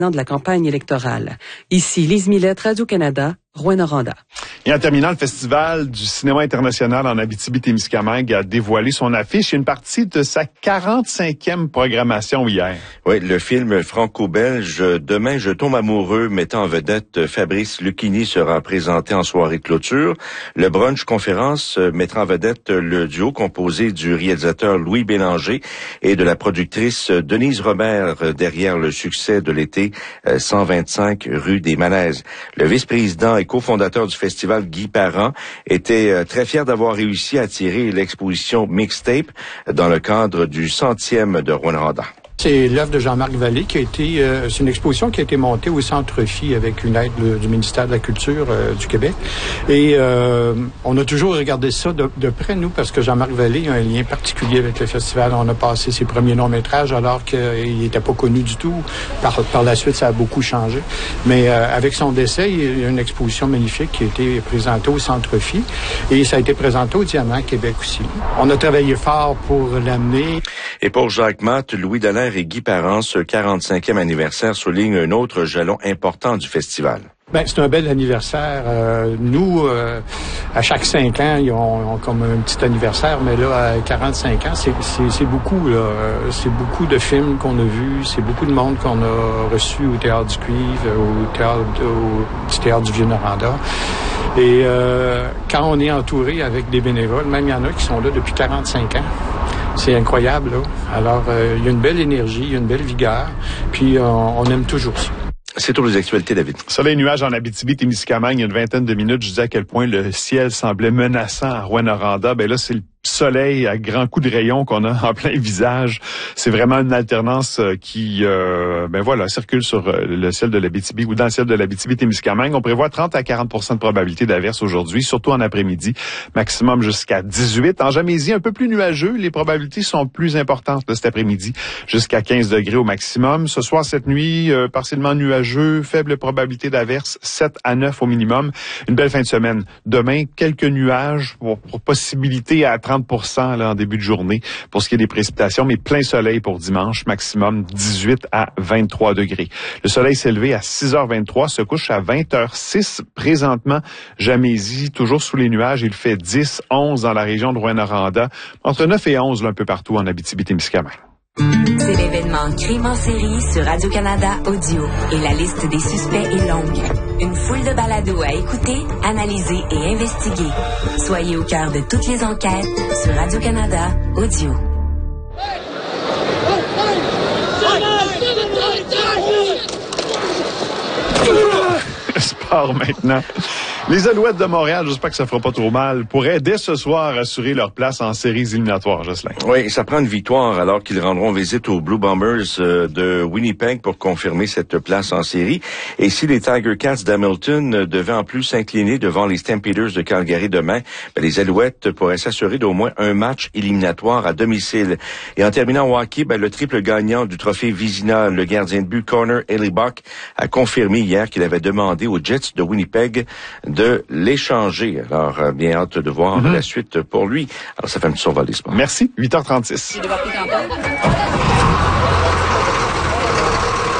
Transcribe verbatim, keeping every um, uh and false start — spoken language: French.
de la campagne électorale. Ici, Lise Millette, Radio-Canada, Rouyn-Noranda. Et en terminant, le Festival du cinéma international en Abitibi-Témiscamingue a dévoilé son affiche et une partie de sa quarante-cinquième programmation hier. Oui, le film franco-belge « Demain, je tombe amoureux » mettant en vedette Fabrice Lucchini sera présenté en soirée de clôture. Le brunch conférence mettra en vedette le duo composé du réalisateur Louis Bélanger et de la productrice Denise Robert derrière le succès de l'été cent vingt-cinq rue des Malaises. Le vice-président et cofondateur du festival, Guy Parent, était très fier d'avoir réussi à attirer l'exposition Mixtape dans le cadre du centième de Rouyn-Noranda. C'est l'œuvre de Jean-Marc Vallée qui a été, euh, c'est une exposition qui a été montée au Centre Phi avec une aide le, du ministère de la Culture euh, du Québec. Et euh, on a toujours regardé ça de, de près, nous, parce que Jean-Marc Vallée a un lien particulier avec le festival. On a passé ses premiers longs-métrages alors qu'il n'était pas connu du tout. Par, par la suite, ça a beaucoup changé. Mais euh, avec son décès, il y a une exposition magnifique qui a été présentée au Centre Phi. Et ça a été présenté au Diamant Québec aussi. On a travaillé fort pour l'amener. Et pour Jacques Matt, Louis Dallaire et Guy Parent, ce quarante-cinquième anniversaire souligne un autre jalon important du festival. Ben, c'est un bel anniversaire. Euh, nous, euh, à chaque cinq ans, ils ont, ont comme un petit anniversaire, mais là, à quarante-cinq ans, c'est, c'est, c'est beaucoup. Là. C'est beaucoup de films qu'on a vus, c'est beaucoup de monde qu'on a reçu au Théâtre du Cuivre, au Théâtre, au petit Théâtre du Vieux-Noranda. Et euh, quand on est entouré avec des bénévoles, même il y en a qui sont là depuis quarante-cinq ans. C'est incroyable, là. Alors, euh, il y a une belle énergie, il y a une belle vigueur, puis euh, on aime toujours ça. C'est toutes les actualités, David. Soleil et nuages en Abitibi-Témiscamingue, il y a une vingtaine de minutes, je disais à quel point le ciel semblait menaçant à Rouyn-Noranda. Ben là, c'est le soleil à grands coups de rayon qu'on a en plein visage. C'est vraiment une alternance qui, euh, ben voilà, circule sur le ciel de l'Abitibi ou dans le ciel de l'Abitibi-Témiscamingue. On prévoit trente à quarante pour cent de probabilité d'averse aujourd'hui, surtout en après-midi, maximum jusqu'à dix-huit. En Jamésie, un peu plus nuageux, les probabilités sont plus importantes de cet après-midi, jusqu'à quinze degrés au maximum. Ce soir, cette nuit, euh, partiellement nuageux, faible probabilité d'averse, sept à neuf au minimum. Une belle fin de semaine. Demain, quelques nuages pour, pour possibilité à trente pour cent là, en début de journée pour ce qui est des précipitations, mais plein soleil pour dimanche, maximum dix-huit à vingt-trois degrés. Le soleil s'est levé à six heures vingt-trois, se couche à vingt heures six. Présentement, Jamésie, toujours sous les nuages, il fait dix, onze dans la région de Rouyn-Noranda, entre neuf et onze là, un peu partout en Abitibi-Témiscamingue. C'est l'événement Crime en série sur Radio-Canada Audio. Et la liste des suspects est longue. Une foule de balados à écouter, analyser et investiguer. Soyez au cœur de toutes les enquêtes sur Radio-Canada Audio. Sport maintenant. Les Alouettes de Montréal, j'espère que ça fera pas trop mal, pourraient dès ce soir assurer leur place en séries éliminatoires, Jocelyn. Oui, ça prend une victoire alors qu'ils rendront visite aux Blue Bombers de Winnipeg pour confirmer cette place en série. Et si les Tiger Cats d'Hamilton devaient en plus s'incliner devant les Stampeders de Calgary demain, ben les Alouettes pourraient s'assurer d'au moins un match éliminatoire à domicile. Et en terminant au hockey, ben le triple gagnant du trophée Vizina, le gardien de but Connor Hellebuyck, a confirmé hier qu'il avait demandé aux Jets de Winnipeg de l'échanger. Alors, euh, bien hâte de voir mm-hmm. la suite pour lui. Alors, ça fait un petit survol des sports. Merci. huit heures trente-six.